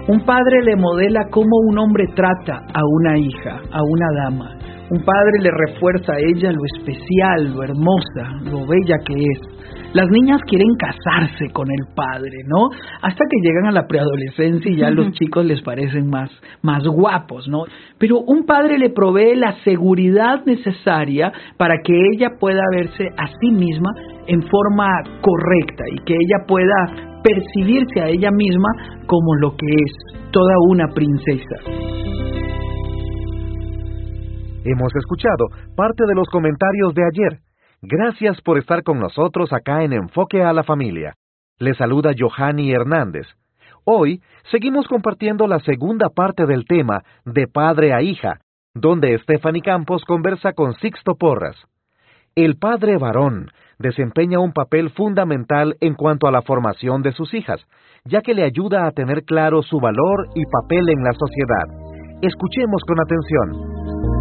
Un padre le modela cómo un hombre trata a una hija, a una dama. Un padre le refuerza a ella lo especial, lo hermosa, lo bella que es. Las niñas quieren casarse con el padre, ¿no? Hasta que llegan a la preadolescencia y ya los chicos les parecen más guapos, ¿no? Pero un padre le provee la seguridad necesaria para que ella pueda verse a sí misma en forma correcta y que ella pueda percibirse a ella misma como lo que es, toda una princesa. Hemos escuchado parte de los comentarios de ayer. Gracias por estar con nosotros acá en Enfoque a la Familia. Les saluda Johanny Hernández. Hoy seguimos compartiendo la segunda parte del tema de padre a hija, donde Stephanie Campos conversa con Sixto Porras. El padre varón desempeña un papel fundamental en cuanto a la formación de sus hijas, ya que le ayuda a tener claro su valor y papel en la sociedad. Escuchemos con atención.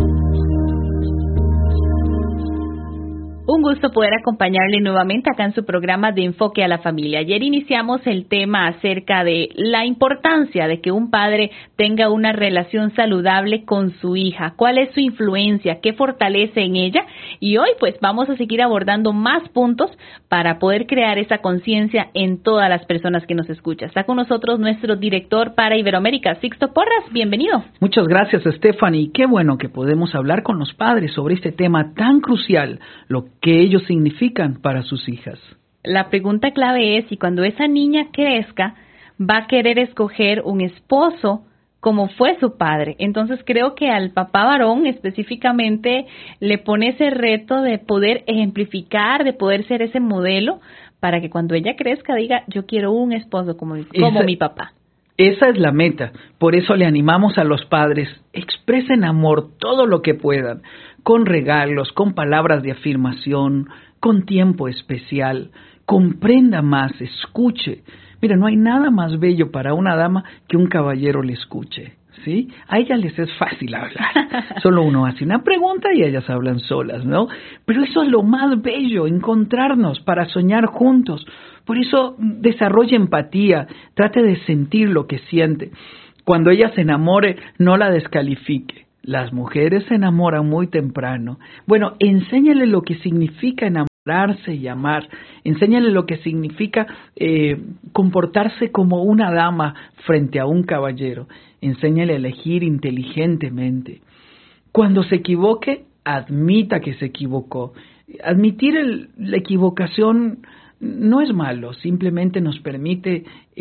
Un gusto poder acompañarle nuevamente acá en su programa de Enfoque a la Familia. Ayer iniciamos el tema acerca de la importancia de que un padre tenga una relación saludable con su hija. ¿Cuál es su influencia? ¿Qué fortalece en ella? Y hoy pues vamos a seguir abordando más puntos para poder crear esa conciencia en todas las personas que nos escuchan. Está con nosotros nuestro director para Iberoamérica, Sixto Porras. Bienvenido. Muchas gracias, Stephanie. Qué bueno que podemos hablar con los padres sobre este tema tan crucial, lo que ellos significan para sus hijas. La pregunta clave es si cuando esa niña crezca va a querer escoger un esposo como fue su padre. Entonces creo que al papá varón específicamente le pone ese reto de poder ejemplificar, de poder ser ese modelo para que cuando ella crezca diga, yo quiero un esposo como mi papá. Esa es la meta. Por eso le animamos a los padres, expresen amor todo lo que puedan, con regalos, con palabras de afirmación, con tiempo especial. Comprenda más, escuche. Mira, no hay nada más bello para una dama que un caballero le escuche, ¿sí? A ellas les es fácil hablar. Solo uno hace una pregunta y ellas hablan solas, ¿no? Pero eso es lo más bello, encontrarnos para soñar juntos. Por eso desarrolle empatía, trate de sentir lo que siente. Cuando ella se enamore, no la descalifique. Las mujeres se enamoran muy temprano. Bueno, enséñale lo que significa enamorarse y amar. Enséñale lo que significa comportarse como una dama frente a un caballero. Enséñale a elegir inteligentemente. Cuando se equivoque, admita que se equivocó. Admitir la equivocación no es malo, simplemente nos permite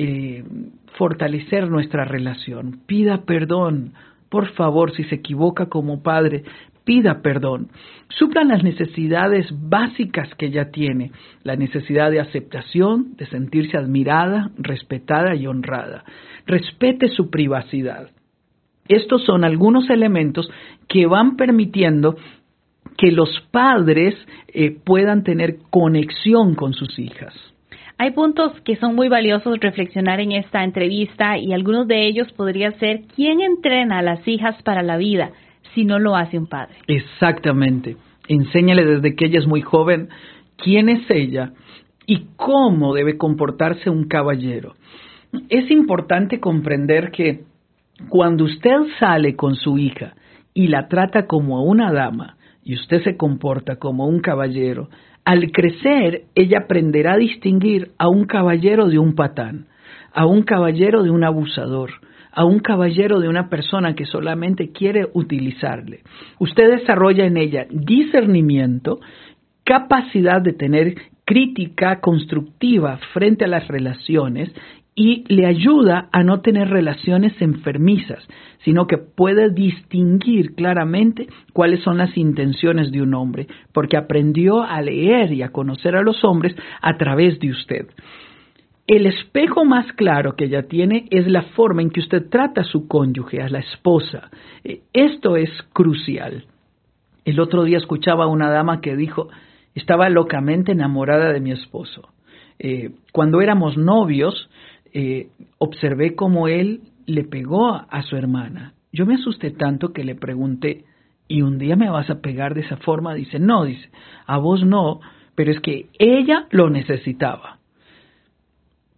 fortalecer nuestra relación. Pida perdón, por favor, si se equivoca como padre, pida perdón. Suplan las necesidades básicas que ella tiene, la necesidad de aceptación, de sentirse admirada, respetada y honrada. Respete su privacidad. Estos son algunos elementos que van permitiendo que los padres puedan tener conexión con sus hijas. Hay puntos que son muy valiosos reflexionar en esta entrevista y algunos de ellos podría ser ¿quién entrena a las hijas para la vida si no lo hace un padre? Exactamente. Enséñale desde que ella es muy joven quién es ella y cómo debe comportarse un caballero. Es importante comprender que cuando usted sale con su hija y la trata como a una dama, y usted se comporta como un caballero, al crecer ella aprenderá a distinguir a un caballero de un patán, a un caballero de un abusador, a un caballero de una persona que solamente quiere utilizarle. Usted desarrolla en ella discernimiento, capacidad de tener crítica constructiva frente a las relaciones y le ayuda a no tener relaciones enfermizas, sino que puede distinguir claramente cuáles son las intenciones de un hombre, porque aprendió a leer y a conocer a los hombres a través de usted. El espejo más claro que ella tiene es la forma en que usted trata a su cónyuge, a la esposa. Esto es crucial. El otro día escuchaba a una dama que dijo, estaba locamente enamorada de mi esposo. Cuando éramos novios, observé cómo él le pegó a su hermana. Yo me asusté tanto que le pregunté, ¿y un día me vas a pegar de esa forma? Dice, no, dice, a vos no, pero es que ella lo necesitaba.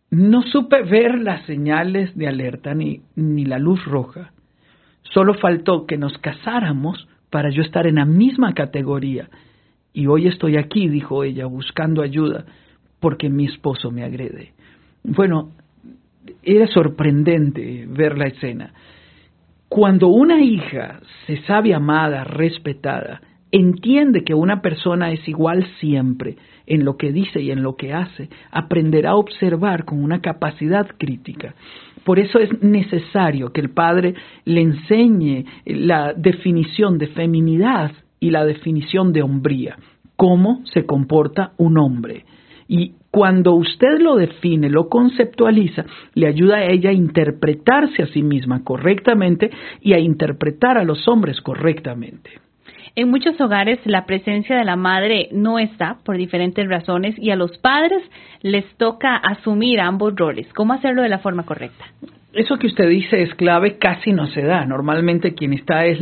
No supe ver las señales de alerta ni la luz roja. Solo faltó que nos casáramos para yo estar en la misma categoría. Y hoy estoy aquí, dijo ella, buscando ayuda porque mi esposo me agrede. Bueno, era sorprendente ver la escena. Cuando una hija se sabe amada, respetada, entiende que una persona es igual siempre en lo que dice y en lo que hace, aprenderá a observar con una capacidad crítica. Por eso es necesario que el padre le enseñe la definición de feminidad y la definición de hombría, cómo se comporta un hombre. Y cuando usted lo define, lo conceptualiza, le ayuda a ella a interpretarse a sí misma correctamente y a interpretar a los hombres correctamente. En muchos hogares la presencia de la madre no está por diferentes razones y a los padres les toca asumir ambos roles. ¿Cómo hacerlo de la forma correcta? Eso que usted dice es clave, casi no se da. Normalmente quien está es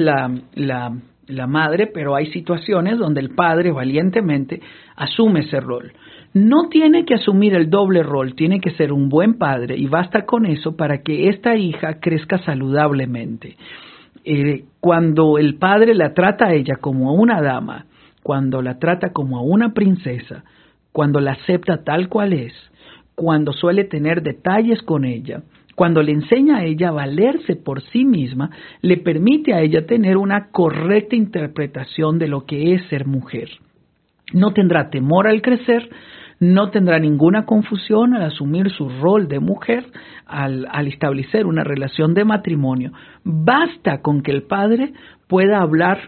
la madre, pero hay situaciones donde el padre valientemente asume ese rol. No tiene que asumir el doble rol, tiene que ser un buen padre y basta con eso para que esta hija crezca saludablemente. Cuando el padre la trata a ella como a una dama, cuando la trata como a una princesa, cuando la acepta tal cual es, cuando suele tener detalles con ella, cuando le enseña a ella a valerse por sí misma, le permite a ella tener una correcta interpretación de lo que es ser mujer. No tendrá temor al crecer, no tendrá ninguna confusión al asumir su rol de mujer, al establecer una relación de matrimonio. Basta con que el padre pueda hablar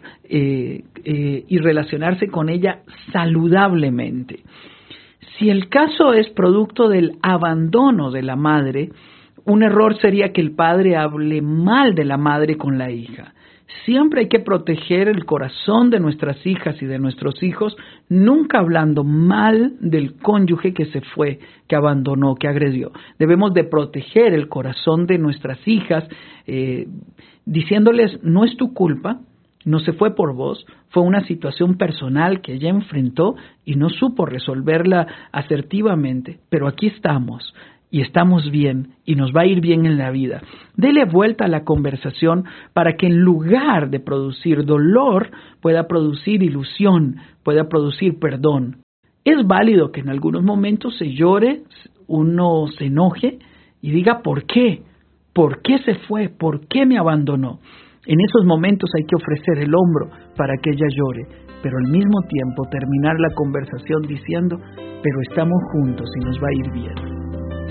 y relacionarse con ella saludablemente. Si el caso es producto del abandono de la madre, un error sería que el padre hable mal de la madre con la hija. Siempre hay que proteger el corazón de nuestras hijas y de nuestros hijos, nunca hablando mal del cónyuge que se fue, que abandonó, que agredió. Debemos de proteger el corazón de nuestras hijas, diciéndoles, no es tu culpa, no se fue por vos, fue una situación personal que ella enfrentó y no supo resolverla asertivamente, pero aquí estamos. Y estamos bien, y nos va a ir bien en la vida. Dele vuelta a la conversación para que en lugar de producir dolor, pueda producir ilusión, pueda producir perdón. Es válido que en algunos momentos se llore, uno se enoje y diga ¿por qué? ¿Por qué se fue? ¿Por qué me abandonó? En esos momentos hay que ofrecer el hombro para que ella llore, pero al mismo tiempo terminar la conversación diciendo pero estamos juntos y nos va a ir bien.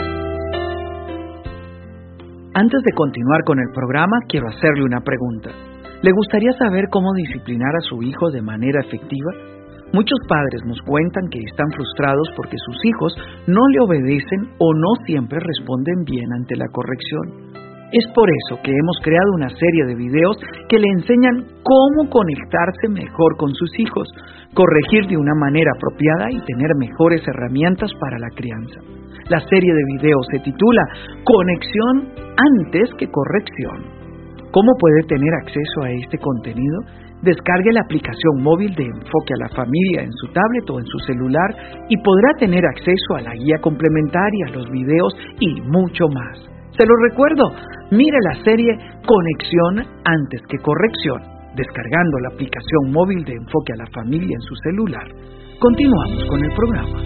Antes de continuar con el programa, quiero hacerle una pregunta. ¿Le gustaría saber cómo disciplinar a su hijo de manera efectiva? Muchos padres nos cuentan que están frustrados porque sus hijos no le obedecen o no siempre responden bien ante la corrección. Es por eso que hemos creado una serie de videos que le enseñan cómo conectarse mejor con sus hijos, corregir de una manera apropiada y tener mejores herramientas para la crianza. La serie de videos se titula Conexión antes que corrección. ¿Cómo puede tener acceso a este contenido? Descargue la aplicación móvil de Enfoque a la Familia en su tablet o en su celular y podrá tener acceso a la guía complementaria, los videos y mucho más. Se lo recuerdo, mire la serie Conexión antes que corrección, descargando la aplicación móvil de Enfoque a la Familia en su celular. Continuamos con el programa.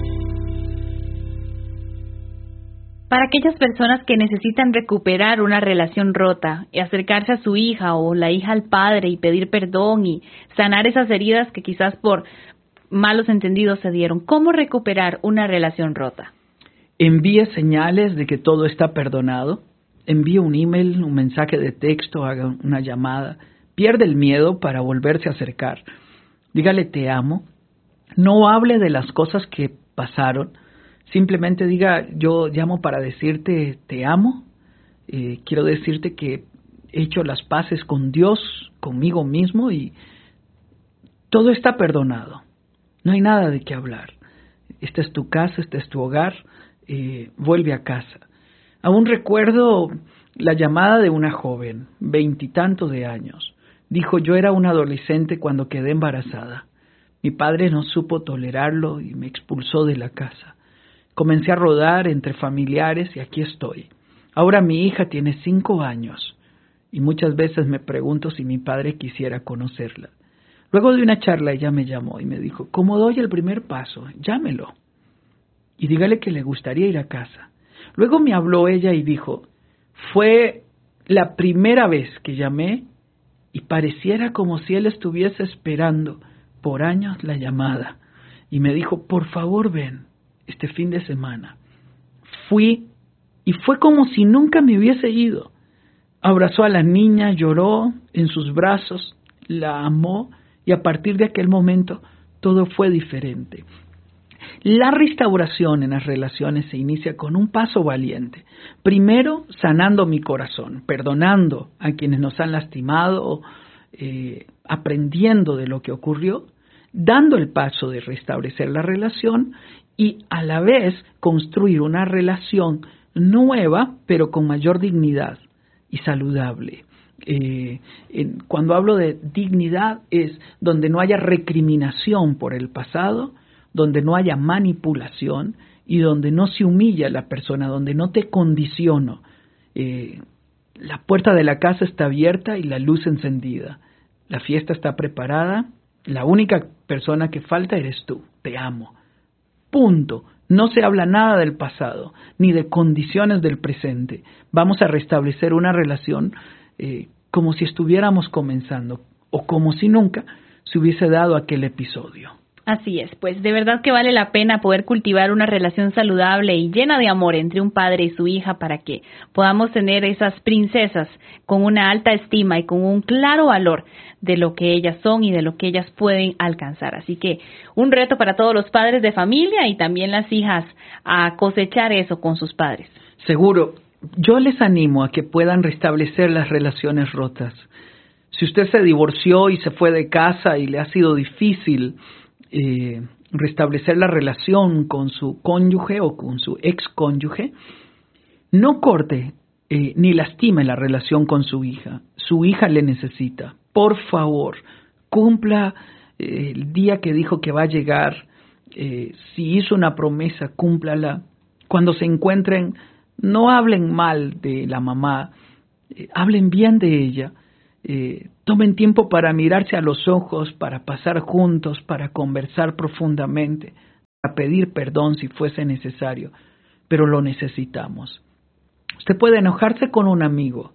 Para aquellas personas que necesitan recuperar una relación rota y acercarse a su hija o la hija al padre y pedir perdón y sanar esas heridas que quizás por malos entendidos se dieron, ¿cómo recuperar una relación rota? Envíe señales de que todo está perdonado. Envíe un email, un mensaje de texto, haga una llamada. Pierde el miedo para volverse a acercar. Dígale te amo. No hable de las cosas que pasaron. Simplemente diga, yo llamo para decirte te amo, quiero decirte que he hecho las paces con Dios, conmigo mismo y todo está perdonado. No hay nada de qué hablar. Esta es tu casa, este es tu hogar, vuelve a casa. Aún recuerdo la llamada de una joven, 20 y tantos de años. Dijo, yo era una adolescente cuando quedé embarazada. Mi padre no supo tolerarlo y me expulsó de la casa. Comencé a rodar entre familiares y aquí estoy. Ahora mi hija tiene 5 años y muchas veces me pregunto si mi padre quisiera conocerla. Luego de una charla ella me llamó y me dijo, ¿cómo doy el primer paso? Llámelo y dígale que le gustaría ir a casa. Luego me habló ella y dijo, fue la primera vez que llamé y pareciera como si él estuviese esperando por años la llamada. Y me dijo, por favor ven este fin de semana. Fui y fue como si nunca me hubiese ido. Abrazó a la niña, lloró en sus brazos, la amó y a partir de aquel momento todo fue diferente. La restauración en las relaciones se inicia con un paso valiente. Primero, sanando mi corazón, perdonando a quienes nos han lastimado, aprendiendo de lo que ocurrió, dando el paso de restablecer la relación y a la vez construir una relación nueva, pero con mayor dignidad y saludable. Cuando hablo de dignidad es donde no haya recriminación por el pasado, donde no haya manipulación y donde no se humilla a la persona, donde no te condiciono. La puerta de la casa está abierta y la luz encendida. La fiesta está preparada. La única persona que falta eres tú. Te amo. Punto. No se habla nada del pasado, ni de condiciones del presente. Vamos a restablecer una relación como si estuviéramos comenzando o como si nunca se hubiese dado aquel episodio. Así es, pues de verdad que vale la pena poder cultivar una relación saludable y llena de amor entre un padre y su hija para que podamos tener esas princesas con una alta estima y con un claro valor de lo que ellas son y de lo que ellas pueden alcanzar. Así que un reto para todos los padres de familia y también las hijas a cosechar eso con sus padres. Seguro, yo les animo a que puedan restablecer las relaciones rotas. Si usted se divorció y se fue de casa y le ha sido difícil restablecer la relación con su cónyuge o con su excónyuge, no corte ni lastime la relación con su hija. Su hija le necesita. Por favor, cumpla el día que dijo que va a llegar. Si hizo una promesa, cúmplala. Cuando se encuentren, no hablen mal de la mamá, hablen bien de ella. Tomen tiempo para mirarse a los ojos, para pasar juntos, para conversar profundamente, para pedir perdón si fuese necesario, pero lo necesitamos. Usted puede enojarse con un amigo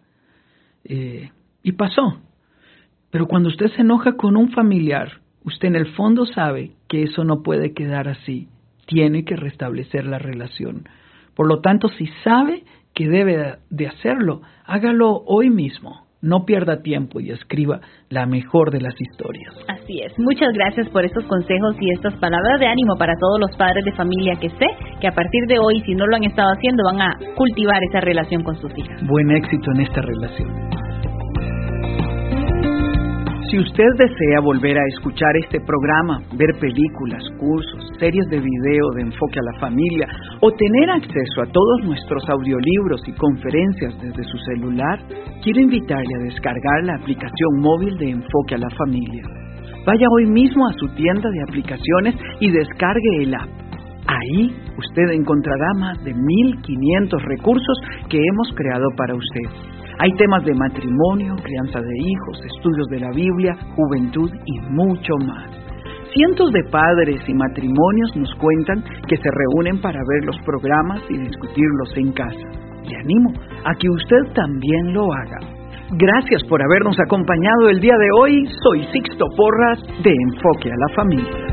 y pasó, pero cuando usted se enoja con un familiar, usted en el fondo sabe que eso no puede quedar así, tiene que restablecer la relación. Por lo tanto, si sabe que debe de hacerlo, hágalo hoy mismo. No pierda tiempo y escriba la mejor de las historias. Así es. Muchas gracias por estos consejos y estas palabras de ánimo para todos los padres de familia que sé que a partir de hoy, si no lo han estado haciendo, van a cultivar esa relación con sus hijas. Buen éxito en esta relación. Si usted desea volver a escuchar este programa, ver películas, cursos, series de video de Enfoque a la Familia o tener acceso a todos nuestros audiolibros y conferencias desde su celular, quiero invitarle a descargar la aplicación móvil de Enfoque a la Familia. Vaya hoy mismo a su tienda de aplicaciones y descargue el app. Ahí usted encontrará más de 1,500 recursos que hemos creado para usted. Hay temas de matrimonio, crianza de hijos, estudios de la Biblia, juventud y mucho más. Cientos de padres y matrimonios nos cuentan que se reúnen para ver los programas y discutirlos en casa. Le animo a que usted también lo haga. Gracias por habernos acompañado el día de hoy. Soy Sixto Porras de Enfoque a la Familia.